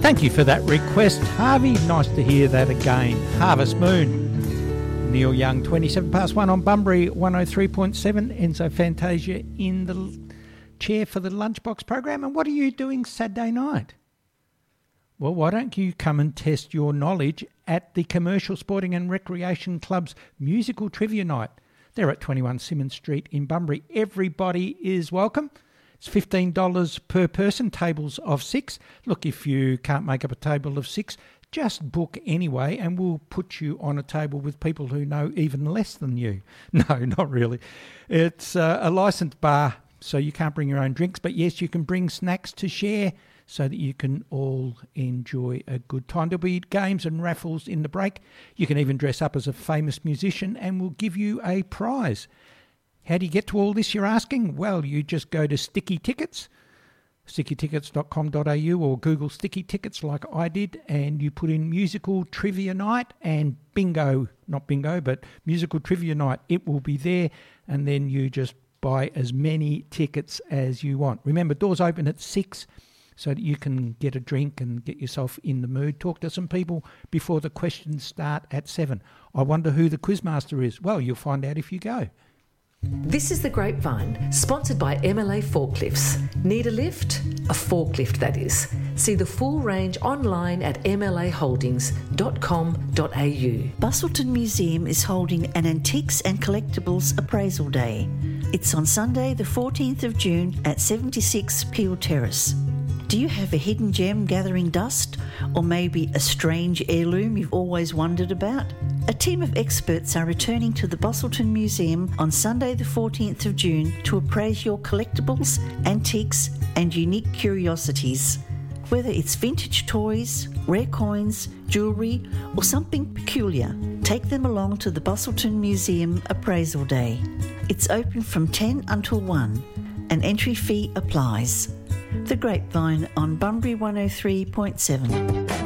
Thank you for that request, Harvey. Nice to hear that again. Harvest Moon. Neil Young, 27 past 1 on Bunbury 103.7. Enzo Fantasia in the chair for the Lunchbox program. And what are you doing Saturday night? Well, why don't you come and test your knowledge at the Commercial Sporting and Recreation Club's Musical Trivia Night. They're at 21 Symonds Street in Bunbury. Everybody is welcome. It's $15 per person, tables of 6. Look, if you can't make up a table of 6, just book anyway and we'll put you on a table with people who know even less than you. No, not really. It's a licensed bar, so you can't bring your own drinks, but yes, you can bring snacks to share so that you can all enjoy a good time. There'll be games and raffles in the break. You can even dress up as a famous musician and we'll give you a prize. How do you get to all this, you're asking? Well, you just go to Sticky Tickets, stickytickets.com.au, or Google Sticky Tickets like I did, and you put in Musical Trivia Night and bingo, not bingo, but Musical Trivia Night. It will be there, and then you just buy as many tickets as you want. Remember, doors open at 6 so that you can get a drink and get yourself in the mood. Talk to some people before the questions start at 7. I wonder who the quizmaster is. Well, you'll find out if you go. This is The Grapevine, sponsored by MLA Forklifts. Need a lift? A forklift, that is. See the full range online at mlaholdings.com.au. Bustleton Museum is holding an Antiques and Collectibles Appraisal Day. It's on Sunday the 14th of June at 76 Peel Terrace. Do you have a hidden gem gathering dust? Or maybe a strange heirloom you've always wondered about? A team of experts are returning to the Bustleton Museum on Sunday the 14th of June to appraise your collectibles, antiques and unique curiosities. Whether it's vintage toys, rare coins, jewellery or something peculiar, take them along to the Bustleton Museum Appraisal Day. It's open from 10 until 1. An entry fee applies. The Grapevine on Bunbury 103.7.